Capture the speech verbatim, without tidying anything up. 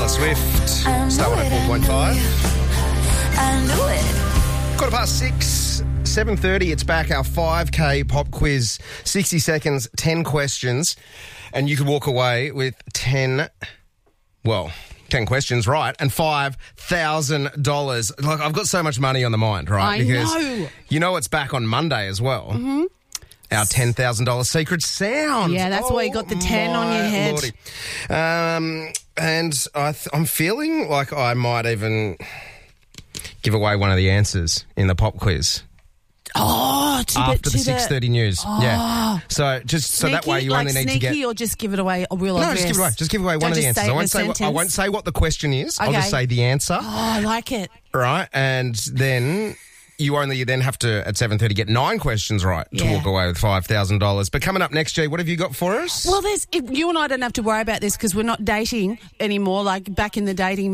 Taylor Swift. Star one oh four point five. I knew it. Quarter past six, seven thirty. It's back, our five K pop quiz. sixty seconds, ten questions. And you could walk away with ten, well, ten questions right and five thousand dollars. Like, I've got so much money on the mind, right? I because know. You know it's back on Monday as well. Mm-hmm. Our ten thousand dollars secret sound. Yeah, that's oh, why you got the ten on your head. Lordy. Um, and I th- I'm feeling like I might even give away one of the answers in the pop quiz. Oh, to after the, the to six thirty news. Oh. Yeah. So just so Sneaky, that way you like only need sneaky, to get. or just give it away a real No, obvious. just give it away. Just give away one Don't of the just answers. say I it won't in say a what, I won't sentence. say what the question is. I'll Okay. just say the answer. Oh, I like it. Right, and then you only then have to at seven thirty get nine questions right to Yeah. walk away with five thousand dollars. But coming up next, G, what have you got for us? Well, there's if you and I don't have to worry about this because we're not dating anymore. Like back in the dating